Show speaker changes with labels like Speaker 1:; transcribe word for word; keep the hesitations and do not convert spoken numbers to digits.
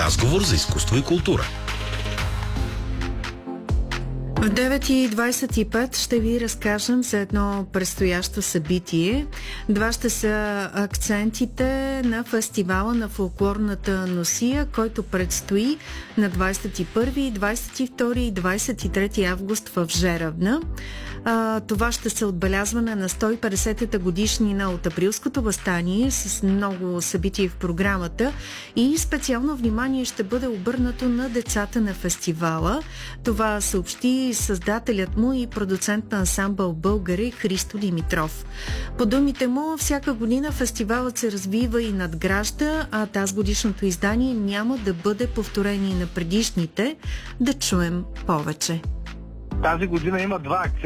Speaker 1: Разговор за изкуство и култура.
Speaker 2: В девет и двадесет и пет ще ви разкажем за едно предстоящо събитие. Два ще са акцентите на фестивала на фолклорната носия, който предстои на двадесет и първи, двадесет и втори и двадесет и трети август в Жеравна. А, това ще се отбелязване на сто и петдесетата годишнина от Априлското въстание с много събития в програмата и специално внимание ще бъде обърнато на децата на фестивала. Това съобщи създателят му и продуцент на ансамбъл Българи Христо Димитров. По думите му, всяка година фестивалът се развива и надгражда, а тази годишното издание няма да бъде повторение на предишните. Да чуем повече.
Speaker 3: Тази година има два акцента.